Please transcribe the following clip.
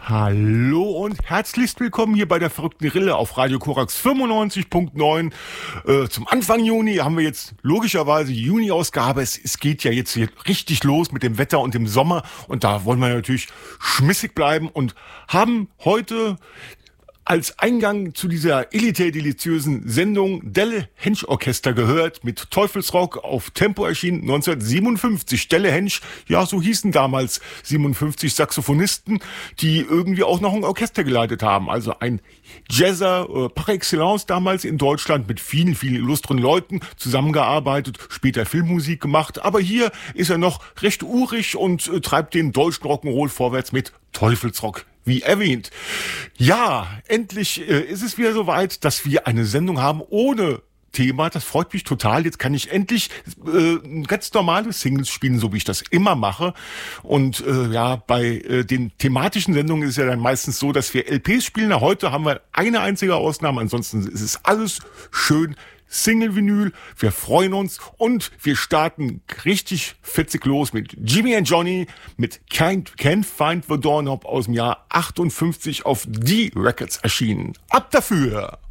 Hallo und herzlichst willkommen hier bei der verrückten Rille auf Radio Korax 95.9. Zum Anfang Juni haben wir jetzt logischerweise die Juni-Ausgabe. Es geht ja jetzt hier richtig los mit dem Wetter und dem Sommer und da wollen wir natürlich schmissig bleiben und haben heute als Eingang zu dieser elitär-deliziösen Sendung Delle Hensch Orchester gehört, mit Teufelsrock auf Tempo erschienen 1957. Delle Hensch, ja, so hießen damals 57 Saxophonisten, die irgendwie auch noch ein Orchester geleitet haben. Also ein Jazzer par excellence damals in Deutschland, mit vielen, vielen illustren Leuten zusammengearbeitet, später Filmmusik gemacht. Aber hier ist er noch recht urig und treibt den deutschen Rock'n'Roll vorwärts mit Teufelsrock. Wie erwähnt. Ja, endlich ist es wieder soweit, dass wir eine Sendung haben ohne Thema. Das freut mich total. Jetzt kann ich endlich ganz normale Singles spielen, so wie ich das immer mache. Und bei den thematischen Sendungen ist es ja dann meistens so, dass wir LPs spielen. Na, heute haben wir eine einzige Ausnahme. Ansonsten ist es alles schön Single-Vinyl. Wir freuen uns und wir starten richtig fetzig los mit Jimmy and Johnny mit Can't Find the Doorknob aus dem Jahr 58 auf D Records erschienen. Ab dafür!